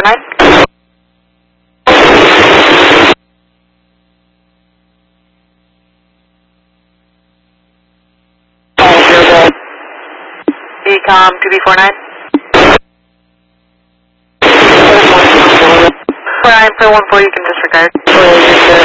349. Ecom 2B49. 49 for 14, you can disregard.